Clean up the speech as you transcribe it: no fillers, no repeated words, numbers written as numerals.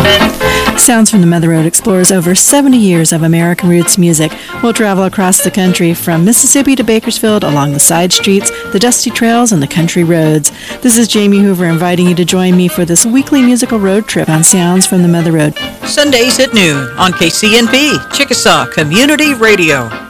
Sounds from the Mother Road explores over 70 years of American roots music. We'll travel across the country from Mississippi to Bakersfield along the side streets, the dusty trails, and the country roads. This is Jamie Hoover inviting you to join me for this weekly musical road trip on Sounds from the Mother Road. Sundays at noon on KCNP, Chickasaw Community Radio.